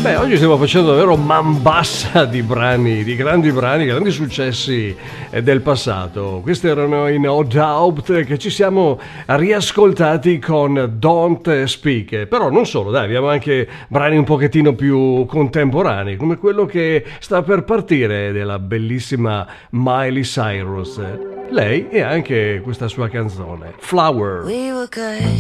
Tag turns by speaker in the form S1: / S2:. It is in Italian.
S1: Beh, oggi stiamo facendo davvero man bassa di brani, di grandi brani, grandi successi del passato. Questi erano i No Doubt che ci siamo riascoltati con Don't Speak. Però non solo, dai, abbiamo anche brani un pochettino più contemporanei, come quello che sta per partire della bellissima Miley Cyrus. Lei e anche questa sua canzone, Flower.
S2: We were good.